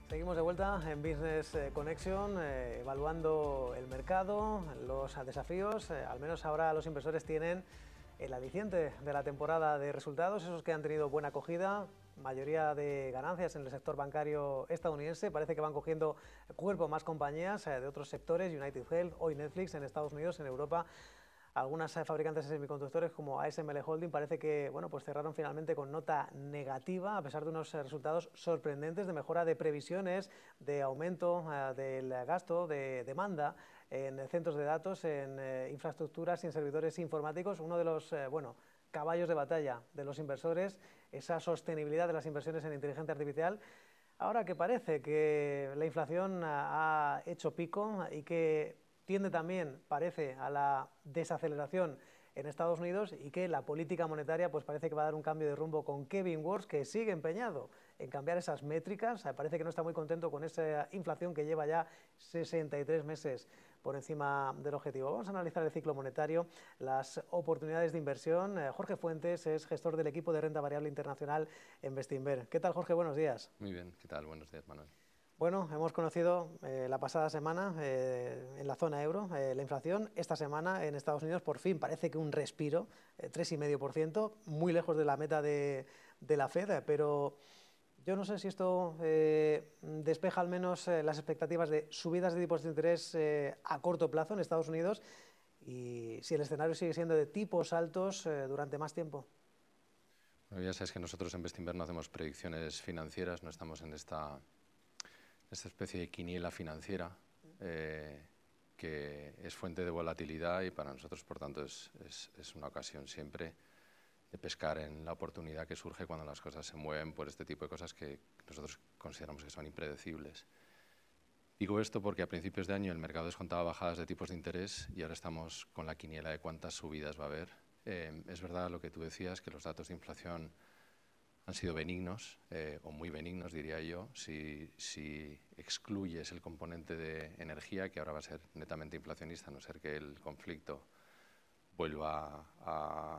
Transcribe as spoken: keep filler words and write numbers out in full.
Seguimos de vuelta en Business Connection, eh, evaluando el mercado, los desafíos. Eh, al menos ahora los inversores tienen el aliciente de la temporada de resultados, esos que han tenido buena acogida, mayoría de ganancias en el sector bancario estadounidense. Parece que van cogiendo cuerpo más compañías eh, de otros sectores, United Health, hoy Netflix en Estados Unidos, en Europa. Algunas fabricantes de semiconductores como A S M L Holding parece que bueno, pues cerraron finalmente con nota negativa a pesar de unos resultados sorprendentes de mejora de previsiones, de aumento eh, del gasto, de demanda en centros de datos, en eh, infraestructuras y en servidores informáticos. Uno de los eh, bueno, caballos de batalla de los inversores, esa sostenibilidad de las inversiones en inteligencia artificial. Ahora que parece que la inflación ha hecho pico y que tiende también, parece, a la desaceleración en Estados Unidos y que la política monetaria pues parece que va a dar un cambio de rumbo con Kevin Warsh, que sigue empeñado en cambiar esas métricas. Parece que no está muy contento con esa inflación que lleva ya sesenta y tres meses por encima del objetivo. Vamos a analizar el ciclo monetario, las oportunidades de inversión. Jorge Fuentes es gestor del equipo de renta variable internacional en Bestinver. ¿Qué tal, Jorge? Buenos días. Muy bien, ¿qué tal? Buenos días, Manuel. Bueno, hemos conocido eh, la pasada semana eh, en la zona euro eh, la inflación. Esta semana en Estados Unidos por fin parece que un respiro, eh, tres coma cinco por ciento, muy lejos de la meta de, de la Fed, pero yo no sé si esto eh, despeja al menos eh, las expectativas de subidas de tipos de interés eh, a corto plazo en Estados Unidos y si el escenario sigue siendo de tipos altos eh, durante más tiempo. Bueno, ya sabes que nosotros en Bestinver no hacemos predicciones financieras, no estamos en esta... esta especie de quiniela financiera eh, que es fuente de volatilidad y para nosotros, por tanto, es, es, es una ocasión siempre de pescar en la oportunidad que surge cuando las cosas se mueven por este tipo de cosas que nosotros consideramos que son impredecibles. Digo esto porque a principios de año el mercado descontaba bajadas de tipos de interés y ahora estamos con la quiniela de cuántas subidas va a haber. Eh, es verdad lo que tú decías, que los datos de inflación han sido benignos, eh, o muy benignos diría yo, si, si excluyes el componente de energía, que ahora va a ser netamente inflacionista, a no ser que el conflicto vuelva a,